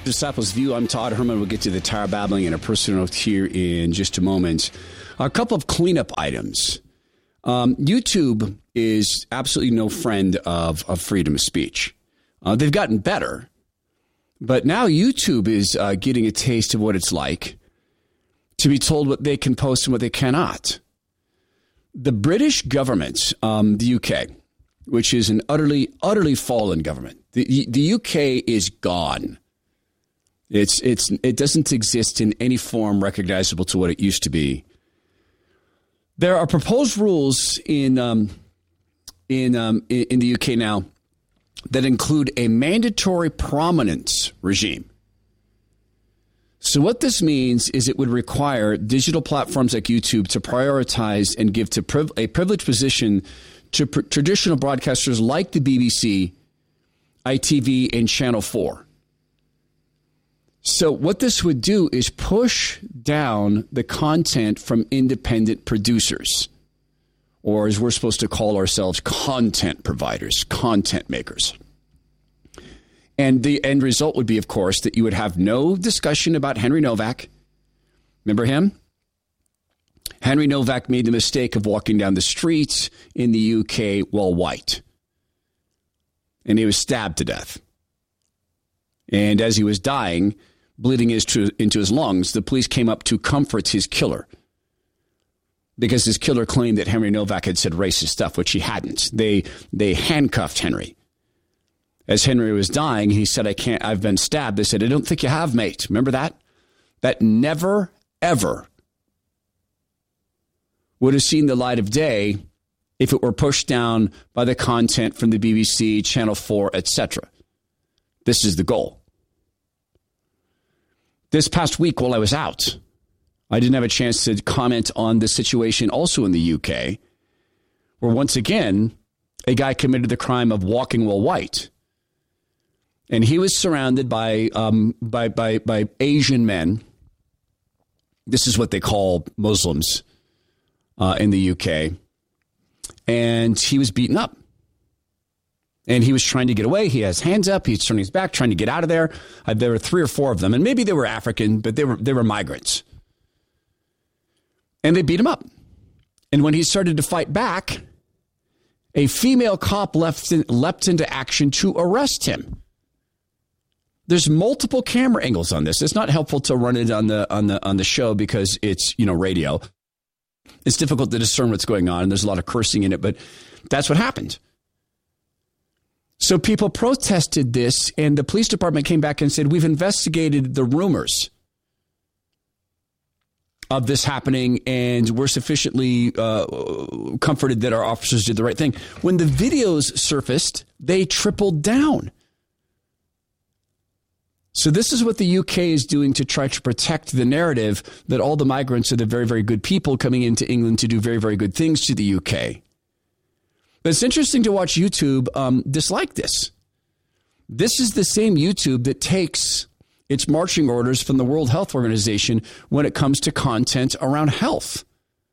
Disciples View. I'm Todd Herman. We'll get to the Tower Babbling and a personal note here in just a moment. A couple of cleanup items. YouTube is absolutely no friend of freedom of speech. They've gotten better, but now YouTube is getting a taste of what it's like to be told what they can post and what they cannot. The British government, the UK, which is an utterly fallen government, the UK is gone. It doesn't exist in any form recognizable to what it used to be. There are proposed rules in the UK now that include a mandatory prominence regime. So what this means is it would require digital platforms like YouTube to prioritize and give a privileged position to traditional broadcasters like the BBC, ITV, and Channel 4. So what this would do is push down the content from independent producers, or as we're supposed to call ourselves, content providers, content makers. And the end result would be, of course, that you would have no discussion about Henry Novak. Remember him? Henry Novak made the mistake of walking down the streets in the UK while white. And he was stabbed to death. And as he was dying, bleeding into his lungs, the police came up to comfort his killer. Because his killer claimed that Henry Novak had said racist stuff, which he hadn't. They handcuffed Henry. As Henry was dying, he said, I've been stabbed. They said, I don't think you have, mate. Remember that? That never, ever would have seen the light of day if it were pushed down by the content from the BBC, Channel 4, etc. This is the goal. This past week while I was out, I didn't have a chance to comment on the situation also in the UK, where once again, a guy committed the crime of walking while white. And he was surrounded by Asian men. This is what they call Muslims in the UK. And he was beaten up. And he was trying to get away. He has hands up. He's turning his back, trying to get out of there. There were 3 or 4 of them. And maybe they were African, but they were migrants. And they beat him up. And when he started to fight back, a female cop leapt into action to arrest him. There's multiple camera angles on this. It's not helpful to run it on the show because it's, radio. It's difficult to discern what's going on, and there's a lot of cursing in it, but that's what happened. So people protested this, and the police department came back and said, we've investigated the rumors of this happening, and we're sufficiently comforted that our officers did the right thing. When the videos surfaced, they tripled down. So this is what the UK is doing to try to protect the narrative that all the migrants are the very, very good people coming into England to do very, very good things to the UK. But it's interesting to watch YouTube dislike this. This is the same YouTube that takes its marching orders from the World Health Organization when it comes to content around health.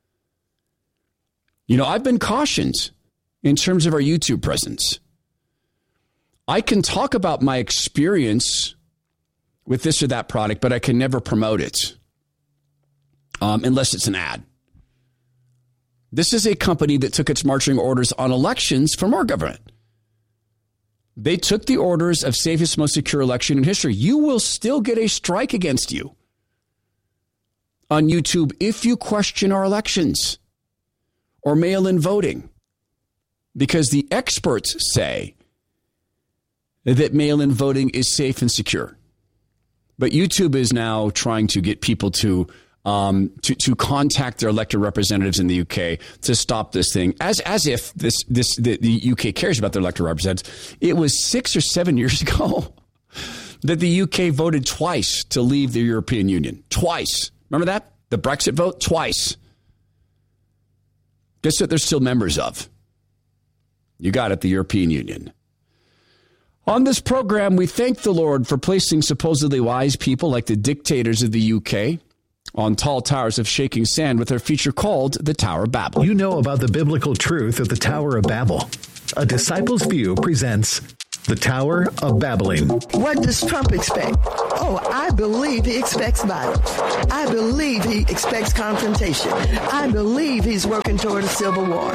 I've been cautioned in terms of our YouTube presence. I can talk about my experience with this or that product, but I can never promote it unless it's an ad. This is a company that took its marching orders on elections from our government. They took the orders of safest, most secure election in history. You will still get a strike against you on YouTube if you question our elections or mail-in voting, because the experts say that mail-in voting is safe and secure. But YouTube is now trying to get people to contact their elected representatives in the UK to stop this thing, as if the UK cares about their elected representatives. It was 6 or 7 years ago that the UK voted twice to leave the European Union. Twice. Remember that? The Brexit vote? Twice. Guess what they're still members of? You got it, the European Union. On this program, we thank the Lord for placing supposedly wise people like the dictators of the UK on tall towers of shaking sand with their feature called The Tower of Babel. You know about the biblical truth of the Tower of Babel. A Disciples View presents The Tower of Babbling. What does Trump expect? Oh, I believe he expects violence. I believe he expects confrontation. I believe he's working toward a civil war.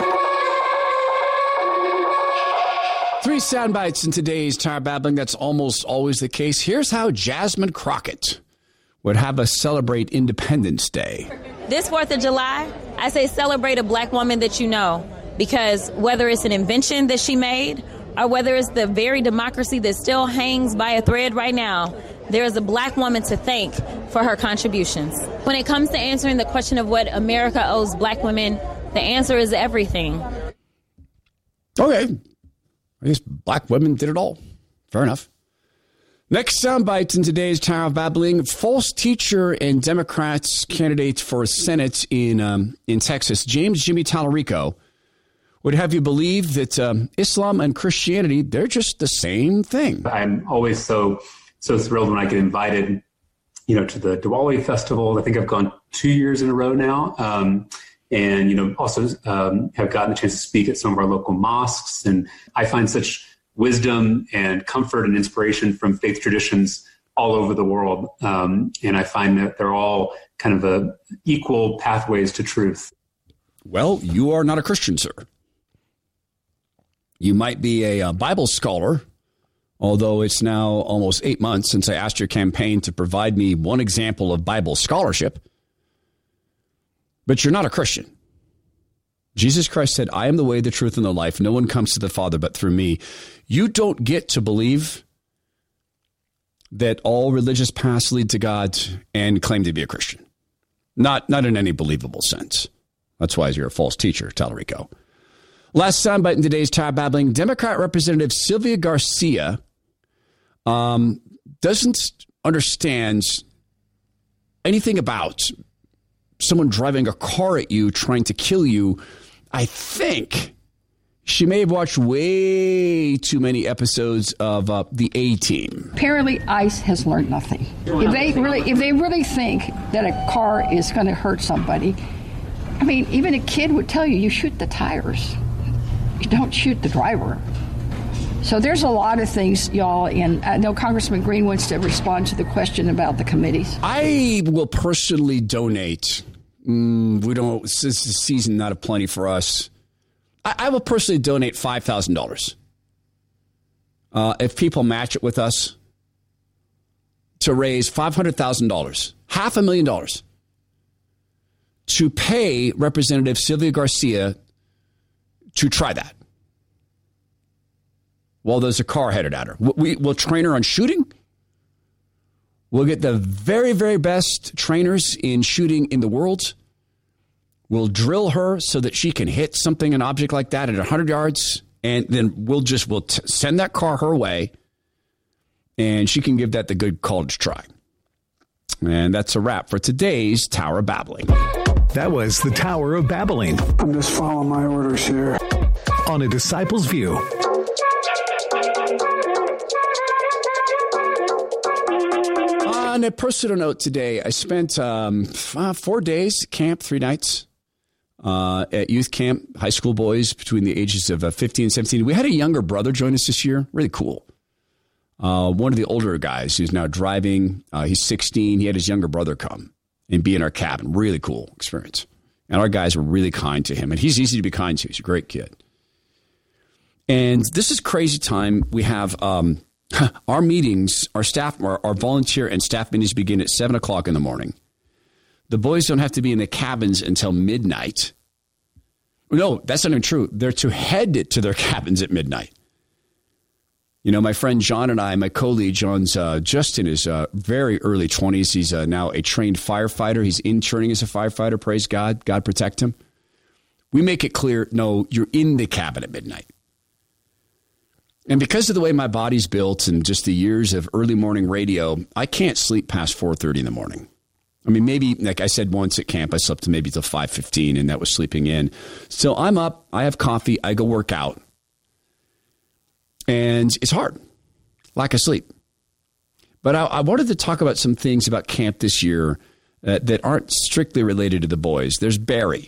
3 sound bites in today's Tower Babbling. That's almost always the case. Here's how Jasmine Crockett would have us celebrate Independence Day. This 4th of July, I say celebrate a black woman that you know, because whether it's an invention that she made or whether it's the very democracy that still hangs by a thread right now, there is a black woman to thank for her contributions. When it comes to answering the question of what America owes black women, the answer is everything. Okay. I guess black women did it all. Fair enough. Next soundbite in today's Tower of Babbling. False teacher and Democrats candidate for Senate in Texas, James Jimmy Tallarico, would have you believe that Islam and Christianity, they're just the same thing. I'm always so thrilled when I get invited, to the Diwali festival. I think I've gone 2 years in a row now. And, also have gotten the chance to speak at some of our local mosques. And I find such wisdom and comfort and inspiration from faith traditions all over the world. And I find that they're all kind of equal pathways to truth. Well, you are not a Christian, sir. You might be a Bible scholar, although it's now almost 8 months since I asked your campaign to provide me one example of Bible scholarship. But you're not a Christian. Jesus Christ said, I am the way, the truth, and the life. No one comes to the Father but through me. You don't get to believe that all religious paths lead to God and claim to be a Christian. Not in any believable sense. That's why you're a false teacher, Tallarico. Last soundbite in today's Tower Babbling. Democrat Representative Sylvia Garcia doesn't understand anything about someone driving a car at you, trying to kill you. I think she may have watched way too many episodes of the A-Team. Apparently, ICE has learned nothing. If they really think that a car is going to hurt somebody, I mean, even a kid would tell you shoot the tires. You don't shoot the driver. So there's a lot of things, y'all, and I know Congressman Green wants to respond to the question about the committees. I will personally donate. This is a season not of plenty for us. I will personally donate $5,000 if people match it with us to raise $500,000, $500,000 to pay Representative Sylvia Garcia to try that while there's a car headed at her. We'll train her on shooting. We'll get the very, very best trainers in shooting in the world. We'll drill her so that she can hit something, an object like that at 100 yards. And then we'll send that car her way. And she can give that the good college try. And that's a wrap for today's Tower of Babbling. That was the Tower of Babbling. I'm just following my orders here. On A Disciple's View. On a personal note today, I spent 4 days at camp, 3 nights at youth camp, high school boys between the ages of 15 and 17. We had a younger brother join us this year. Really cool. One of the older guys who's now driving, he's 16. He had his younger brother come and be in our cabin. Really cool experience. And our guys were really kind to him. And he's easy to be kind to. He's a great kid. And this is crazy time. We have our meetings, our volunteer and staff meetings begin at 7 o'clock in the morning. The boys don't have to be in the cabins until midnight. No, that's not even true. They're to head to their cabins at midnight. You know, my friend John and I, my colleague John's just in his very early 20s. He's now a trained firefighter. He's interning as a firefighter. Praise God. God protect him. We make it clear, no, you're in the cabin at midnight. And because of the way my body's built and just the years of early morning radio, I can't sleep past 4:30 in the morning. I mean, maybe, like I said once at camp, I slept to maybe till 5:15, and that was sleeping in. So I'm up, I have coffee, I go work out. And it's hard. Lack of sleep. But I wanted to talk about some things about camp this year that aren't strictly related to the boys. There's Barry.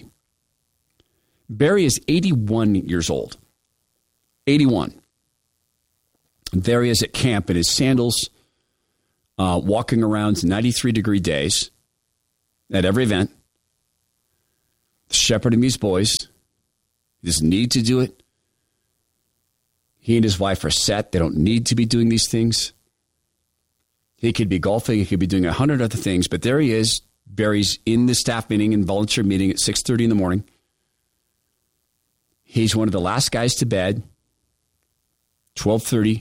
Barry is 81 years old. 81. There he is at camp in his sandals, walking around 93-degree days at every event, shepherding these boys. He doesn't need to do it. He and his wife are set. They don't need to be doing these things. He could be golfing. He could be doing 100 other things. But there he is. Barry's in the staff meeting and volunteer meeting at 6:30 in the morning. He's one of the last guys to bed, 12:30.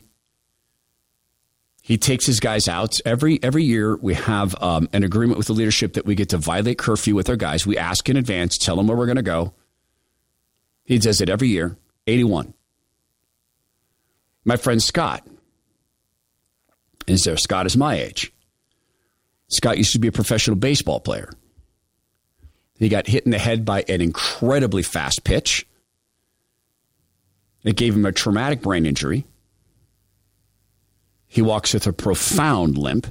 He takes his guys out. Every year we have an agreement with the leadership that we get to violate curfew with our guys. We ask in advance, tell them where we're going to go. He does it every year, 81. My friend Scott is there. Scott is my age. Scott used to be a professional baseball player. He got hit in the head by an incredibly fast pitch. It gave him a traumatic brain injury. He walks with a profound limp.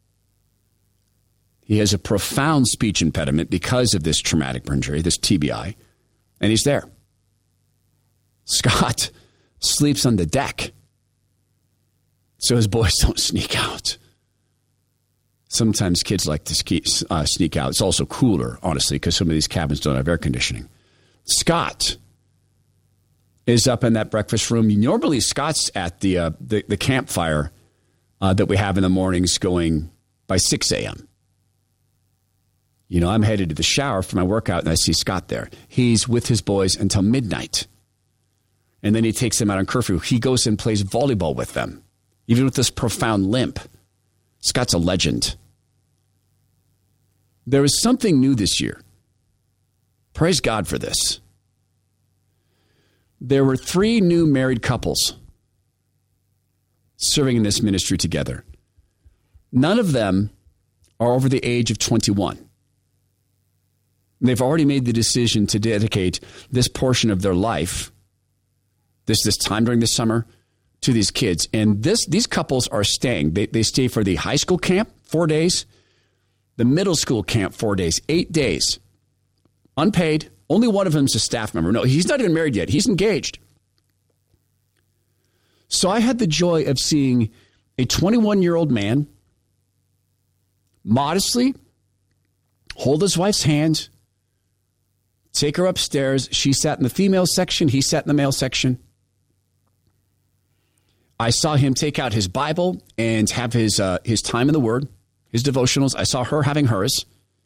He has a profound speech impediment because of this traumatic brain injury, this TBI, and he's there. Scott sleeps on the deck so his boys don't sneak out. Sometimes kids like to sneak out. It's also cooler, honestly, because some of these cabins don't have air conditioning. Scott is up in that breakfast room. Normally, Scott's at the campfire that we have in the mornings going by 6 a.m. You know, I'm headed to the shower for my workout, and I see Scott there. He's with his boys until midnight. And then he takes them out on curfew. He goes and plays volleyball with them, even with this profound limp. Scott's a legend. There is something new this year. Praise God for this. There were 3 new married couples serving in this ministry together. None of them are over the age of 21. They've already made the decision to dedicate this portion of their life, this time during the summer, to these kids. And these couples are staying. They stay for the high school camp, 4 days, the middle school camp, 4 days, 8 days, unpaid. Only one of them is a staff member. No, he's not even married yet. He's engaged. So I had the joy of seeing a 21-year-old man modestly hold his wife's hand, take her upstairs. She sat in the female section. He sat in the male section. I saw him take out his Bible and have his time in the Word, his devotionals. I saw her having hers.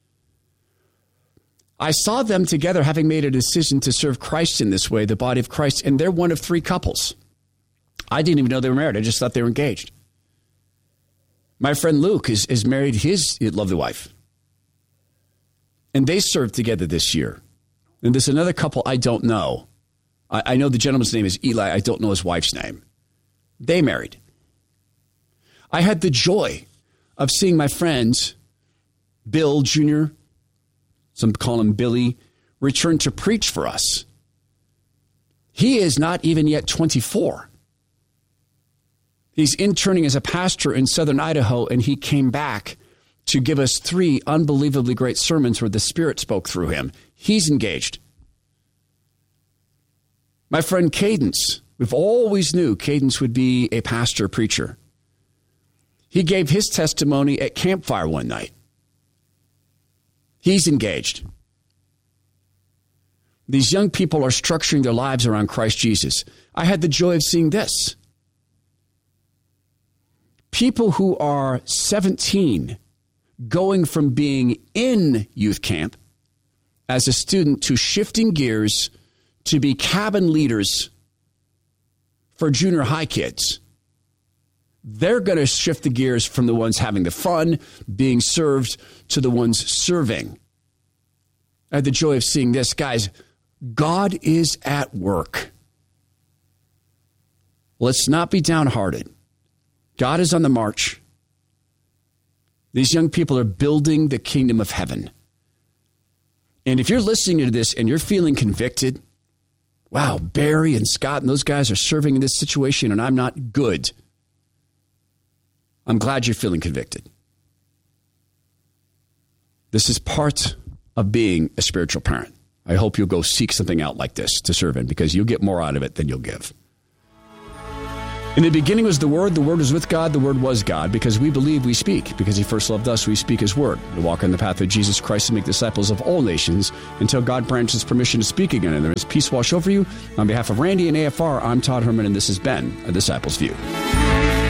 I saw them together having made a decision to serve Christ in this way, the body of Christ, and they're one of 3 couples. I didn't even know they were married. I just thought they were engaged. My friend Luke is married his lovely wife. And they served together this year. And there's another couple I don't know. I know the gentleman's name is Eli. I don't know his wife's name. They married. I had the joy of seeing my friends, Bill Jr., some call him Billy, return to preach for us. He is not even yet 24. He's interning as a pastor in southern Idaho, and he came back to give us 3 unbelievably great sermons where the Spirit spoke through him. He's engaged. My friend Cadence, we've always knew Cadence would be a pastor preacher. He gave his testimony at campfire one night. He's engaged. These young people are structuring their lives around Christ Jesus. I had the joy of seeing this. People who are 17 going from being in youth camp as a student to shifting gears to be cabin leaders for junior high kids. They're going to shift the gears from the ones having the fun, being served, to the ones serving. I had the joy of seeing this. Guys, God is at work. Let's not be downhearted. God is on the march. These young people are building the kingdom of heaven. And if you're listening to this and you're feeling convicted, wow, Barry and Scott and those guys are serving in this situation and I'm not good. I'm glad you're feeling convicted. This is part of being a spiritual parent. I hope you'll go seek something out like this to serve in, because you'll get more out of it than you'll give. In the beginning was the Word was with God, the Word was God. Because we believe, we speak. Because he first loved us, we speak his word. To walk in the path of Jesus Christ and make disciples of all nations until God grants us permission to speak again. And there is peace wash over you. On behalf of Randy and AFR, I'm Todd Herman, and this has been A Disciple's View.